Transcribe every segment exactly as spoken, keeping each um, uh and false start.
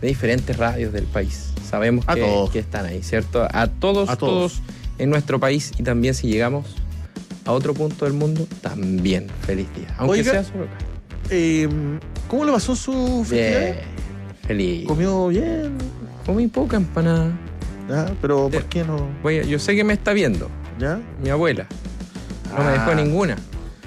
de diferentes radios del país. Sabemos A que, todos. que están ahí, ¿cierto? A todos, A todos, todos. en nuestro país, y también si llegamos a otro punto del mundo, también feliz día. Aunque Oiga, sea solo acá. Eh, ¿Cómo le pasó su festividad? Bien, feliz. ¿Comió bien? Comí poca empanada. ¿Ya? ¿Pero por Eh. qué no? Voy a- yo sé que me está viendo, ¿Ya? mi abuela. No me Ah. dejó ninguna.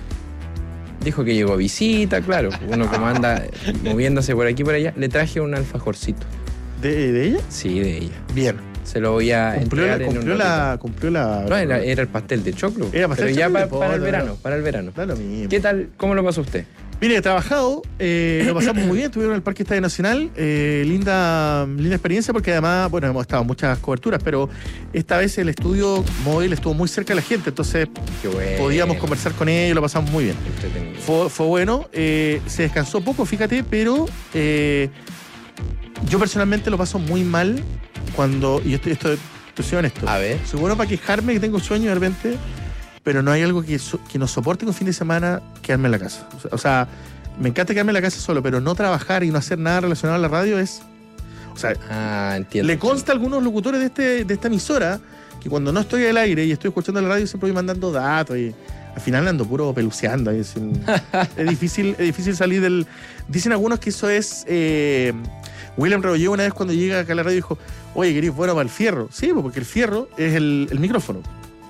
Dijo que llegó visita, claro. Uno como anda moviéndose por aquí y por allá. Le traje un alfajorcito. ¿De, de ella? Sí, de ella. Bien. Se lo voy a Cumplió, la, entregar en un cumplió, la, ratito. cumplió la... No, era, era el pastel de choclo. Era pastel pero de ya choclo, pa- no para el importa, verano, no. para el verano. Da lo mismo. ¿Qué tal? ¿Cómo lo pasó usted? Mire, he trabajado, eh, lo pasamos muy bien, estuvieron en el Parque Estadio Nacional, eh, linda, linda experiencia porque además, bueno, hemos estado en muchas coberturas, pero esta vez el estudio móvil estuvo muy cerca de la gente, entonces Qué bueno. podíamos conversar con ellos, lo pasamos muy bien. Entretenido. Fue, fue bueno, eh, se descansó poco, fíjate, pero eh, yo personalmente lo paso muy mal cuando, y esto, esto, esto soy honesto, A ver. soy bueno para quejarme que tengo sueño de repente, pero no hay algo que, so- que nos soporte un fin de semana quedarme en la casa. O sea, o sea, me encanta quedarme en la casa solo, pero no trabajar y no hacer nada relacionado a la radio es... O sea, Ah, entiendo. le consta a algunos locutores de, este, de esta emisora que cuando no estoy al aire y estoy escuchando la radio siempre voy mandando datos y al final ando puro peluceando. Y es, un- es difícil, es difícil salir del... Dicen algunos que eso es... eh, William Rebolledo una vez cuando llega acá a la radio dijo, oye, querés bueno para el fierro. Sí, pues, porque el fierro es el, el micrófono.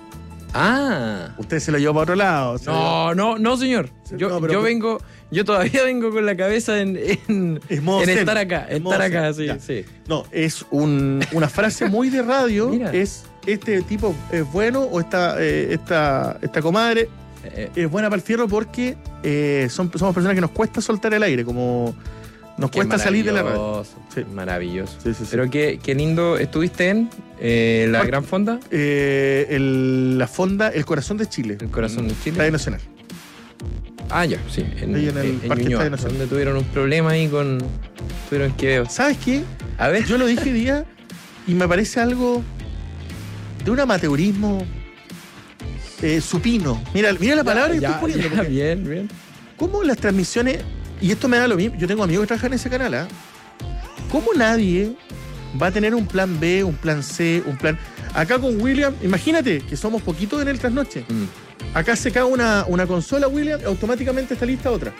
Ah. Usted se lo llevó para otro lado. o sea, No, no, no, señor. Yo, No, pero- yo vengo, yo todavía vengo con la cabeza en, en, Es modo en zen. estar acá, Es modo estar acá, zen, sí, ya. sí. No, es un- una frase muy de radio. Mira. Es este tipo es bueno o esta, eh, esta, esta comadre Eh, es buena para el fierro porque eh, son, somos personas que nos cuesta soltar el aire, como nos qué cuesta salir de la radio. maravilloso, Sí. Maravilloso. Sí, sí, sí. Pero qué, qué lindo. ¿Estuviste en eh, la Par- Gran Fonda? Eh, el- la fonda El Corazón de Chile. El Corazón de Chile. Radio Nacional. Ah, ya, sí. En, Ahí en el en Parque Ñuñoa, Estadio Nacional. donde tuvieron un problema ahí con... Tuvieron que... ¿Sabes qué? A ver. Yo lo dije hoy día y me parece algo de un amateurismo eh, supino. Mira, mira la palabra que Ya, estoy poniendo. ya, porque bien, bien. ¿Cómo las transmisiones, y esto me da lo mismo, yo tengo amigos que trabajan en ese canal, ¿ah? ¿Cómo nadie va a tener un plan B, un plan C, un plan... Acá con William, imagínate que somos poquitos en el trasnoche. Mm. Acá se cae una, una consola, William, automáticamente está lista otra.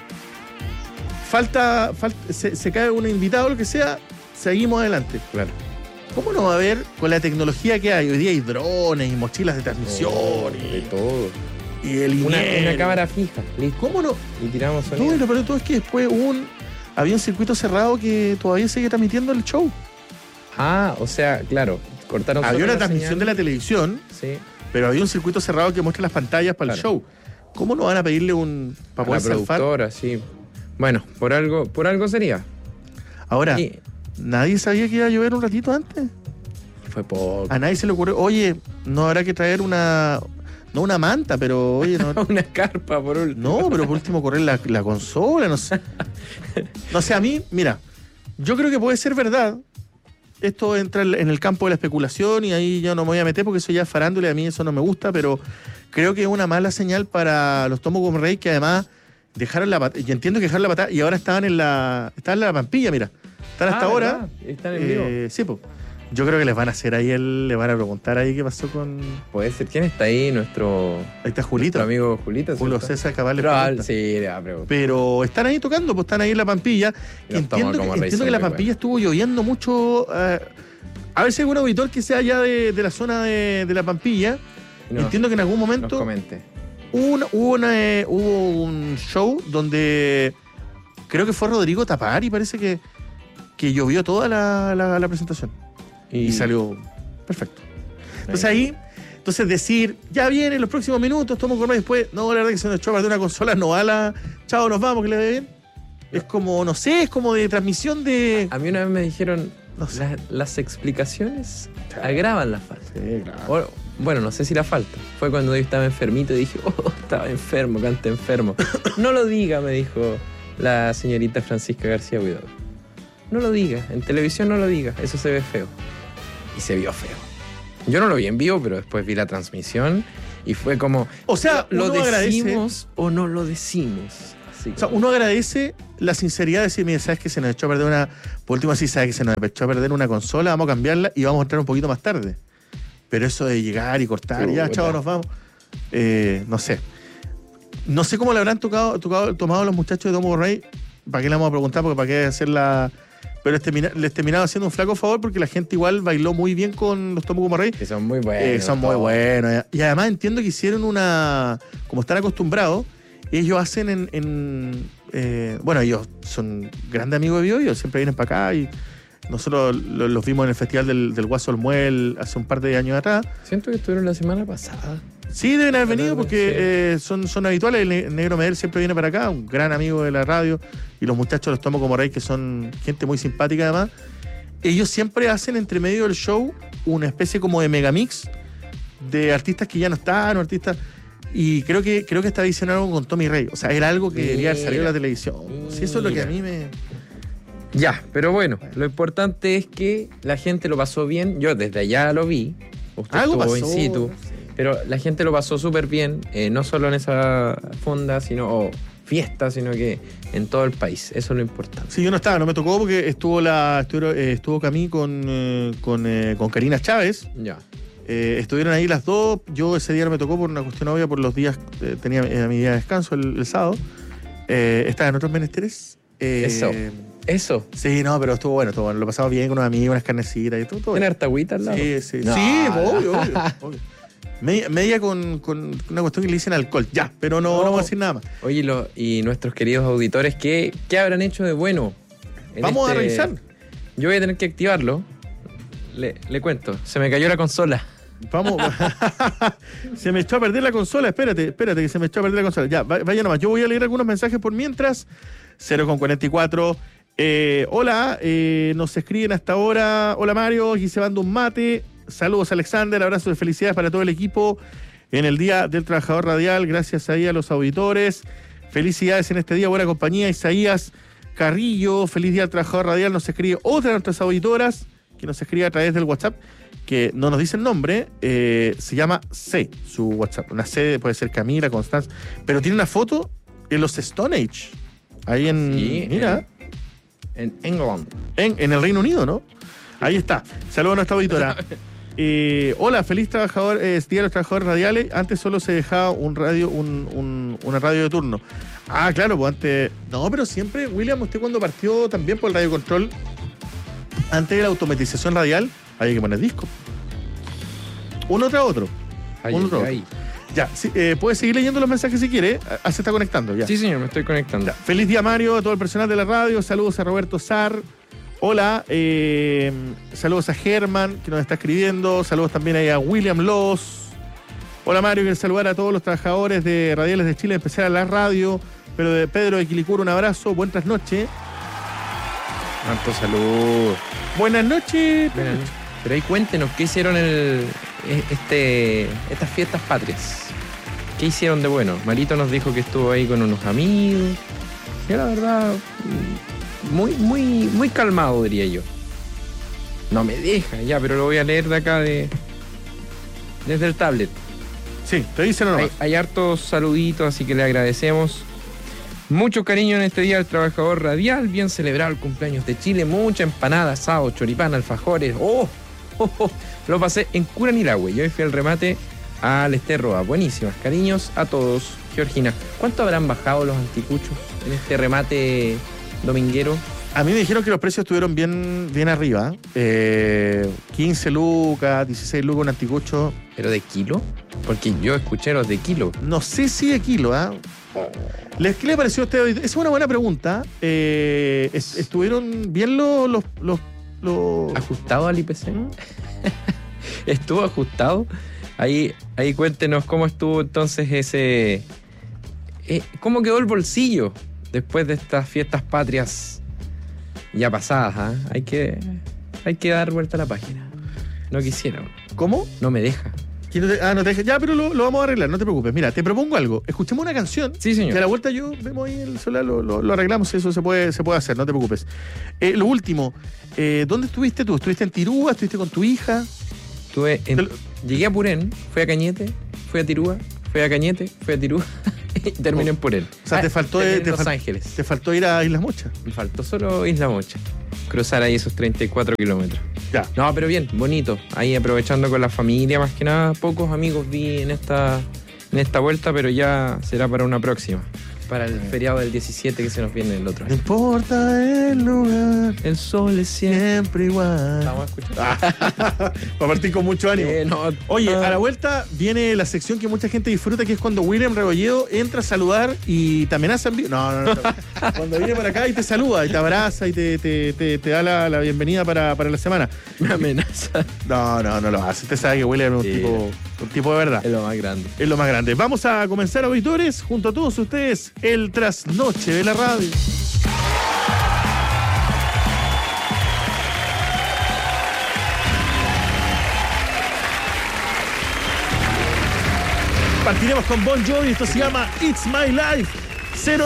Falta, falta se, se cae un invitado o lo que sea, seguimos adelante. Claro. ¿Cómo no va a haber con la tecnología que hay? Hoy día hay drones y mochilas de transmisión Oh, y, de todo. y el Una, INER. una cámara fija. Listo. ¿Cómo no? Y tiramos No, sonido. y lo peor de todo es que después hubo un, había un circuito cerrado que todavía sigue transmitiendo el show. Ah, o sea, claro. Cortaron Había solo una la transmisión señal. de la televisión, Sí. pero había un circuito cerrado que muestra las pantallas para el Claro. show. ¿Cómo no van a pedirle un para A poder la zafar? productora, sí. Bueno, por algo, por algo sería. Ahora, Y nadie sabía que iba a llover un ratito antes. fue poco. A nadie se le ocurrió, oye, no habrá que traer una, no una manta, pero oye, no, Una carpa por último. no, pero por último correr la, la consola, no sé. No sé, a mí, mira, yo creo que puede ser verdad. Esto entra en el campo de la especulación y ahí yo no me voy a meter porque eso ya es farándula y a mí eso no me gusta, pero creo que es una mala señal para los Tomos como Rey que además dejaron la patada, y entiendo que dejaron la patada y ahora estaban en la, estaban en la Pampilla, mira, están hasta Ah, ahora. ¿verdad? Están en vivo. Eh, sí, pues. Yo creo que les van a hacer ahí, el, le van a preguntar ahí qué pasó con... Puede ser. ¿Quién está ahí? Nuestro, Ahí está Julito. nuestro amigo Julito. Julio ¿cierto? César Cabal le Pero, ah, pregunta. sí, le va a preguntar. Pero están ahí tocando, pues están ahí en la Pampilla. Y los Entiendo, Tomos que, como Rey entiendo son que la muy Pampilla buenos. estuvo lloviendo mucho. eh, a ver si hay algún auditor que sea allá de, de la zona de, de la Pampilla. No, entiendo que en algún nos momento comente. hubo, una- hubo, una, eh, hubo un show donde creo que fue Rodrigo Tapari, parece que, que llovió toda la, la- la presentación. Y, salió perfecto. Entonces ahí, entonces decir, ya viene los próximos minutos, tomo con después, no, la verdad que se nos echó a perder una consola, no va la, chao, nos vamos, que le ve bien. Es como, no sé, es como de transmisión de... A mí una vez me dijeron, No sé. "La- las explicaciones agravan la falta. Sí, claro. O- bueno, no sé si la falta. Fue cuando yo estaba enfermito y dije, oh, estaba enfermo, canta enfermo. No lo diga, me dijo la señorita Francisca García Huidobro. No lo diga, en televisión no lo diga, eso se ve feo. Y se vio feo. Yo no lo vi en vivo, pero después vi la transmisión y fue como, O sea, ¿lo uno agradece- decimos o no lo decimos? tóxico. O sea, uno agradece la sinceridad de decir, mira, sabes que se nos echó a perder una... Por último, sí, sabes que se nos echó a perder una consola, vamos a cambiarla y vamos a entrar un poquito más tarde. Pero eso de llegar y cortar, Puta. ya, chao, nos vamos. Eh, no sé. No sé cómo le habrán tocado, tocado, tomado los muchachos de Domo Rey. ¿Para qué le vamos a preguntar? Porque para qué hacer la... Pero les, termina, les terminaba haciendo un flaco favor porque la gente igual bailó muy bien con los Tomo como Rey. Que son muy buenos. Eh, son muy todos. buenos. Y además entiendo que hicieron una... Como están acostumbrados, ellos hacen en... en eh, bueno, ellos son grandes amigos de Bio, ellos siempre vienen para acá y nosotros los, los vimos en el festival del, del Guaso Olmuel hace un par de años atrás. Siento que estuvieron la semana pasada. Sí, deben haber venido Tal vez, porque sí. eh, son, son habituales. El, ne- el Negro Medel siempre viene para acá, un gran amigo de la radio. Y los muchachos los tomo como rey, que son gente muy simpática además. Ellos siempre hacen entre medio del show una especie como de megamix de artistas que ya no están, o artistas... Y creo que creo que esta vez hicieron algo con Tommy Rey. O sea, era algo que debería haber salido en la televisión. Sí, eso es lo que a mí me... Ya, pero bueno, lo importante es que la gente lo pasó bien. Yo desde allá lo vi. Usted Algo estuvo pasó. in situ. Pero la gente lo pasó súper bien, eh, no solo en esa fonda, sino o fiesta, sino que en todo el país. Eso es lo importante. Sí, yo no estaba, no me tocó porque estuvo la estuvo, eh, estuvo Camí con, eh, con, eh, con Karina Chávez. Ya. Eh, estuvieron ahí las dos. Yo ese día no me tocó por una cuestión obvia, por los días, eh, tenía eh, mi día de descanso el, el sábado. Eh, estaba en otros menesteres. Eh, Eso. Eso. Sí, no, pero estuvo bueno, estuvo bueno. Lo pasamos bien con unos amigos, unas carnecitas y todo. todo ¿Tiene bien. harta agüita al lado? Sí, sí, No, sí, no. obvio, obvio, obvio. Media, media con, con una cuestión que le dicen alcohol, ya, pero no, No. no vamos a decir nada más. Oye, lo- y nuestros queridos auditores, ¿qué, qué habrán hecho de bueno? en Vamos a este- revisar. Yo voy a tener que activarlo. Le, le cuento, se me cayó la consola. Vamos. Se me echó a perder la consola. Espérate, espérate, que se me echó a perder la consola. Ya, va- vaya nomás. Yo voy a leer algunos mensajes por mientras. cero con cuarenta y cuatro. Eh, hola, eh, nos escriben hasta ahora. Hola Mario, aquí se manda un mate. Saludos Alexander, abrazo de felicidades para todo el equipo en el Día del Trabajador Radial. Gracias ahí a los auditores. Felicidades en este día, buena compañía. Isaías Carrillo, feliz Día del Trabajador Radial. Nos escribe otra de nuestras auditoras que nos escribe a través del WhatsApp, que no nos dice el nombre, eh, se llama C, su WhatsApp. Una C puede ser Camila, Constanza, pero tiene una foto en los Stone Age. Ahí en, Sí, mira, En England. en, en el Reino Unido, ¿no? Ahí está. Saludos a nuestra auditora. Eh, hola, feliz trabajador, eh, Día de los Trabajadores Radiales. Antes solo se dejaba un radio, un, un- una radio de turno. Ah, claro, pues antes... No, pero siempre, William, usted cuando partió también por el radio control, antes de la automatización radial, había que poner disco. Uno tras otro. Ay, Uno ay, tras ay. otro. Ya, sí, eh, puede seguir leyendo los mensajes si quiere. Ah, se está conectando ya. Sí, señor, me estoy conectando. Ya. Feliz día, Mario, a todo el personal de la radio. Saludos a Roberto Sar. Hola. eh, saludos a Germán, que nos está escribiendo. Saludos también ahí a William Loss. Hola, Mario. Quiero saludar a todos los trabajadores de Radiales de Chile, en especial a la radio. Pero de Pedro de Quilicura, un abrazo. Buenas noches. Tanto salud. Buenas noches. Ven, pero ahí cuéntenos, ¿qué hicieron el, este, estas fiestas patrias? ¿Qué hicieron de bueno? Marito nos dijo que estuvo ahí con unos amigos. Yo la verdad, muy, muy, muy calmado, diría yo. No me deja, ya, pero lo voy a leer de acá de desde el tablet. Sí, te dicen nomás. Hay, hay hartos saluditos, así que le agradecemos. Mucho cariño en este Día del Trabajador Radial. Bien celebrado el cumpleaños de Chile. Mucha empanada, asado, choripán, alfajores. ¡Oh! oh, oh. Lo pasé en Curanilahue. Y hoy fui al remate al Esterroa. Buenísimas. Cariños a todos. Georgina, ¿cuánto habrán bajado los anticuchos en este remate dominguero? A mí me dijeron que los precios estuvieron bien, bien arriba. Eh, quince lucas, dieciséis lucas un anticucho. ¿Pero de kilo? Porque yo escuché los de kilo. No sé si de kilo, ¿ah? ¿Les, ¿Qué le pareció a usted? Esa es una buena pregunta. Eh, es- ¿Estuvieron bien los... los, los, los- ¿Ajustado al I P C? ¿Estuvo ajustado? Ahí, ahí cuéntenos cómo estuvo entonces ese... eh, ¿Cómo quedó el bolsillo después de estas fiestas patrias ya pasadas? ¿Ah? Hay que, hay que dar vuelta a la página. No quisiera. ¿Cómo? No me deja. ¿Quién no te- ah, no te deja. Ya, pero lo, lo vamos a arreglar, no te preocupes. Mira, te propongo algo. Escuchemos una canción. Sí, señor. Y a la vuelta yo vemos ahí el celular, lo, lo- lo arreglamos, eso se puede, se puede hacer, no te preocupes. Eh, lo último, eh, ¿dónde estuviste tú? ¿Estuviste en Tirúa? ¿Estuviste con tu hija? Estuve en- Te lo- llegué a Purén, fui a Cañete, fui a Tirúa, fui a Cañete, fui a Tirúa. y terminen por él. O sea, Ah, te faltó terminé de- en te Los fal- Ángeles. Te faltó ir a Islas Mochas. Me faltó solo Isla Mocha. Cruzar ahí esos treinta y cuatro kilómetros. Ya. No, pero bien, bonito. Ahí aprovechando con la familia, más que nada. Pocos amigos vi en esta, en esta vuelta, pero ya será para una próxima. Para el feriado del diecisiete que se nos viene el otro No año. importa el lugar, El sol es siempre. siempre igual. Vamos a escuchar. Para partir con mucho ánimo. Eh, no, Oye, ah, a la vuelta viene la sección que mucha gente disfruta, que es cuando William Rebolledo entra a saludar y te amenaza en vivo. No, no, no. Cuando viene para acá y te saluda, y te abraza y te, te, te, te da la, la bienvenida para, para la semana. me amenaza. No, no, no lo hace. Usted sabe que William es un, Sí. tipo, un tipo de verdad. Es lo más grande. Es lo más grande. Vamos a comenzar, auditores, junto a todos ustedes, el trasnoche de la radio. Partiremos con Bon Jovi, esto se llama It's My Life. Cero